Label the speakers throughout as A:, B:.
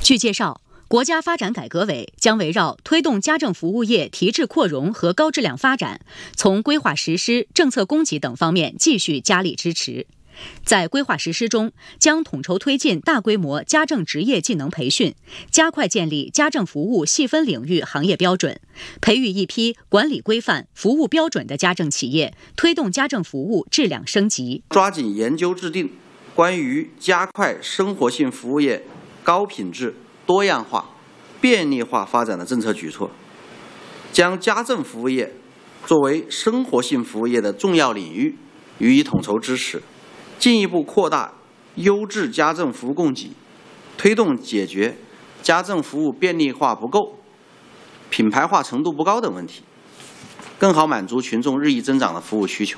A: 据介绍，国家发展改革委将围绕推动家政服务业提质扩容和高质量发展，从规划实施、政策供给等方面继续加力支持。在规划实施中，将统筹推进大规模家政职业技能培训，加快建立家政服务细分领域行业标准，培育一批管理规范、服务标准的家政企业，推动家政服务质量升级。
B: 抓紧研究制定关于加快生活性服务业高品质、多样化、便利化发展的政策举措，将家政服务业作为生活性服务业的重要领域予以统筹支持，进一步扩大优质家政服务供给，推动解决家政服务便利化不够、品牌化程度不高等问题，更好满足群众日益增长的服务需求。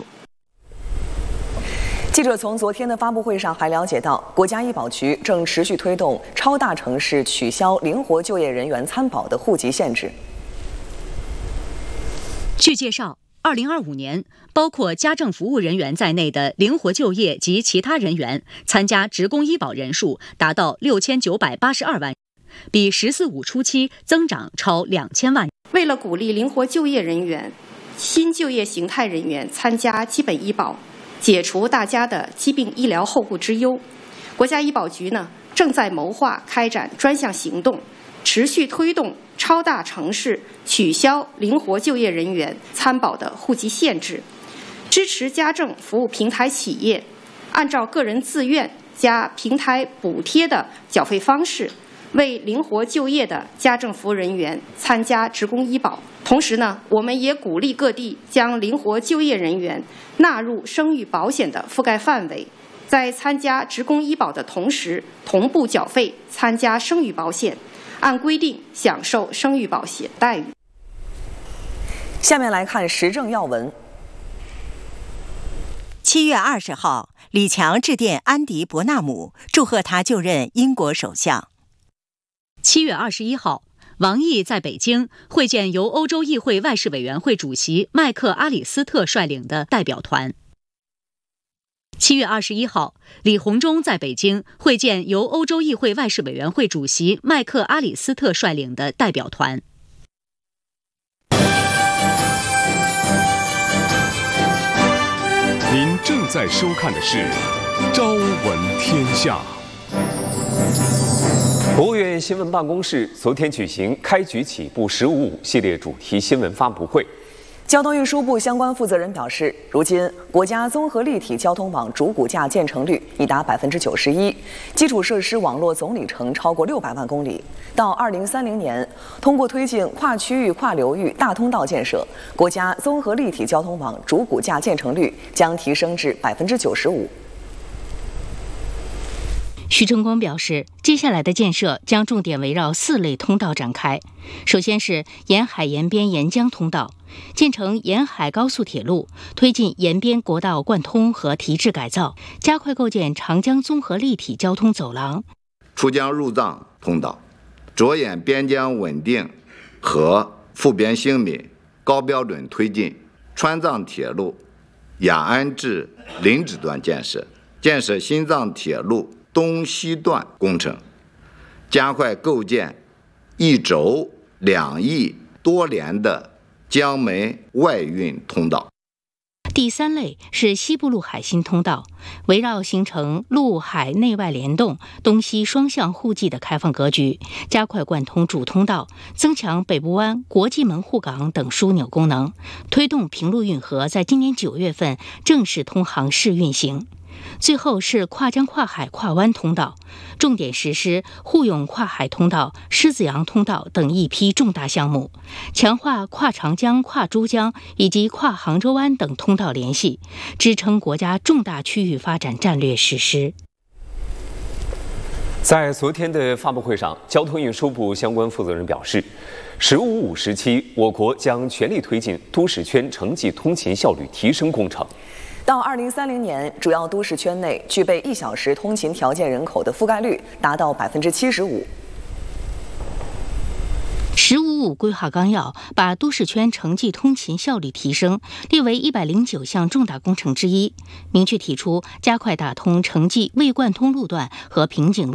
C: 记者从昨天的发布会上还了解到，国家医保局正持续推动超大城市取消灵活就业人员参保的户籍限制。
A: 据介绍，2025年，包括家政服务人员在内的灵活就业及其他人员参加职工医保人数达到6982万，比“十四五”初期增长超2000万。
D: 为了鼓励灵活就业人员、新就业形态人员参加基本医保，解除大家的疾病医疗后顾之忧，国家医保局正在谋划开展专项行动，持续推动超大城市取消灵活就业人员参保的户籍限制，支持家政服务平台企业按照个人自愿加平台补贴的缴费方式，为灵活就业的家政服务人员参加职工医保。同时我们也鼓励各地将灵活就业人员纳入生育保险的覆盖范围，在参加职工医保的同时，同步缴费参加生育保险，按规定享受生育保险待遇。
C: 下面来看时政要闻。
E: 7月20号，李强致电安迪·伯纳姆，祝贺他就任英国首相。
A: 7月21号，王毅在北京会见由欧洲议会外事委员会主席麦克阿里斯特率领的代表团。7月21号，李鸿忠在北京会见由欧洲议会外事委员会主席麦克阿里斯特率领的代表团。
F: 您正在收看的是《朝闻天下》。
G: 国务院新闻办公室昨天举行开局起步“15.5”系列主题新闻发布会。
C: 交通运输部相关负责人表示，如今国家综合立体交通网主骨架建成率已达91%，基础设施网络总里程超过600万公里。到2030年，通过推进跨区域、跨流域大通道建设，国家综合立体交通网主骨架建成率将提升至95%。
H: 徐正光表示，接下来的建设将重点围绕4类通道展开。首先是沿海沿边沿江通道，建成沿海高速铁路，推进沿边国道贯通和提质改造，加快构建长江综合立体交通走廊。
I: 出江入藏通道，着眼边疆稳定和复边兴民，高标准推进川藏铁路雅安至林芝段建设，建设新藏铁路东西段工程，加快构建1轴2翼多联的江梅外运通道。
H: 第3类是西部陆海新通道，围绕形成陆海内外联动、东西双向互济的开放格局，加快贯通主通道，增强北部湾国际门户港等枢纽功能，推动平陆运河在今年9月份正式通航试运行。最后是跨江跨海跨湾通道，重点实施沪甬跨海通道、狮子洋通道等一批重大项目，强化跨长江、跨珠江以及跨杭州湾等通道联系，支撑国家重大区域发展战略实施。
G: 在昨天的发布会上，交通运输部相关负责人表示，“15.5”时期，我国将全力推进都市圈城际通勤效率提升工程。
C: 到2030年，主要都市圈内具备1小时通勤条件人口的覆盖率达到75%。
H: “15.5”规划纲要把都市圈城际通勤效率提升列为109项重大工程之一，明确提出加快打通城际未贯通路段和瓶颈路